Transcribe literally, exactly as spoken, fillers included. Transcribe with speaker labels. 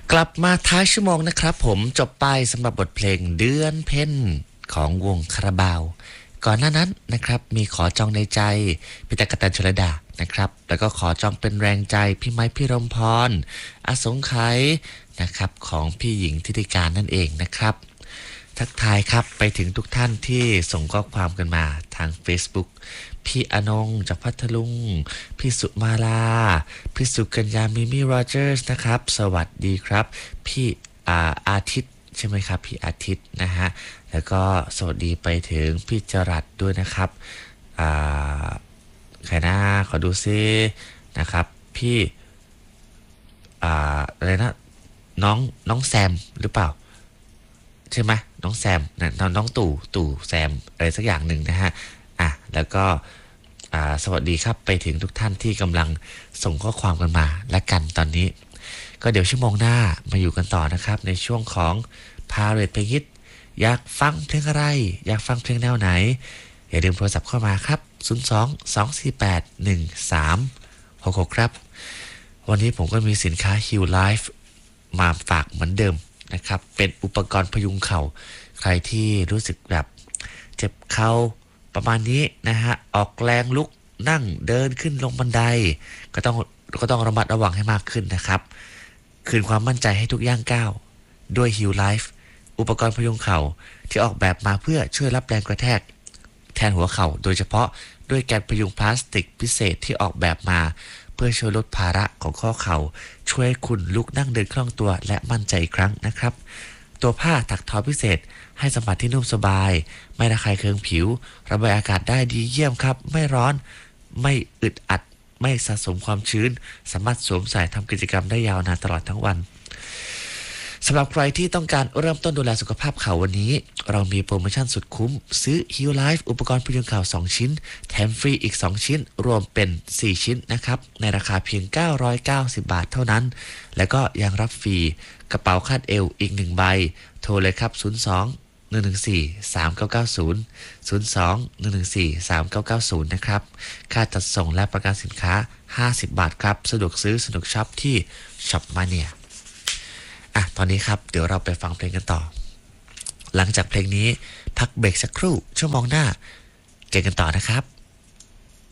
Speaker 1: กลับมาท้ายชั่วโมงนะครับผมจบไปสำหรับบทเพลงเดือนเพ็ญของวงคาราบาวก่อนหน้านั้นนะครับมีขอจองในใจพี่ตะกะแตนชลดานะครับแล้วก็ขอจองเป็นแรงใจพี่ไม้พี่รมพรอสงไขยนะครับของพี่หญิงทิติการนั่นเองนะครับทักทายครับไปถึงทุกท่านที่ส่งข้อความกันมาทาง Facebook พี่อนงจากพัทลุงพี่สุมาลาพี่สุกัญญามิมี่โรเจอร์สนะครับสวัสดีครับพี่อาอาทิตย์ใช่ไหมครับพี่อาทิตย์นะฮะแล้วก็สวัสดีไปถึงพี่จรัสด้วยนะครับอ่าใครนะขอดูซินะครับพี่อ่าอะไรนะน้องน้องแซมหรือเปล่าใช่ไหมน้องแซมนะน้องน้องตู่ตู่แซมอะไรสักอย่างหนึ่งนะฮะอ่ะแล้วก็ อ่าสวัสดีครับไปถึงทุกท่านที่กำลังส่งข้อความกันมาและกันตอนนี้ก็เดี๋ยวชั่วโมงหน้ามาอยู่กันต่อนะครับในช่วงของพาเรดเพลงฮิตอยากฟังเพลงอะไรอยากฟังเพลงแนวไหนอย่าลืมโทรศัพท์เข้ามาครับศูนย์ สอง สอง สี่ แปด หนึ่ง สาม หก หกครับวันนี้ผมก็มีสินค้า Heal Life มาฝากเหมือนเดิมนะครับเป็นอุปกรณ์พยุงเข่าใครที่รู้สึกแบบเจ็บเข่าประมาณนี้นะฮะออกแรงลุกนั่งเดินขึ้นลงบันไดก็ต้องก็ต้องระมัดระวังให้มากขึ้นนะครับคืนความมั่นใจให้ทุกย่างก้าวด้วย Heal Life อุปกรณ์พยุงเข่าที่ออกแบบมาเพื่อช่วยรับแรงกระแทกแทนหัวเข่าโดยเฉพาะด้วยแกนพยุงพลาสติกพิเศษที่ออกแบบมาเพื่อช่วยลดภาระของข้อเข่าช่วยให้คุณลุกนั่งเดินคล่องตัวและมั่นใจอีกครั้งนะครับตัวผ้าถักทอพิเศษให้สัมผัสที่นุ่มสบายไม่ระคายเคืองผิวระบายอากาศได้ดีเยี่ยมครับไม่ร้อนไม่อึดอัดไม่สะสมความชื้นสามารถสวมใส่ทำกิจกรรมได้ยาวนานตลอดทั้งวันสำหรับใครที่ต้องการเริ่มต้นดูแลสุขภาพเข่าวันนี้เรามีโปรโมชั่นสุดคุ้มซื้อ Heal Life อุปกรณ์พยุงเข่าสองชิ้นแถมฟรีอีกสองชิ้นรวมเป็นสี่ชิ้นนะครับในราคาเพียงเก้าร้อยเก้าสิบบาทเท่านั้นแล้วก็ยังรับฟรีกระเป๋าคาดเอวอีกหนึ่งใบโทรเลยครับศูนย์ สอง หนึ่ง หนึ่ง สี่ สาม เก้า เก้า ศูนย์ ศูนย์ สอง หนึ่ง หนึ่ง สี่ สาม เก้า เก้า ศูนย์นะครับค่าจัดส่งและประกันสินค้าห้าสิบบาทครับสะดวกซื้อสะดวกช็อปที่ช็อปมาเนียอ่ะตอนนี้ครับเดี๋ยวเราไปฟังเพลงกันต่อหลังจากเพลงนี้พักเบรกสักครู่ชั่วโมงหน้าเจอกันต่อนะครับ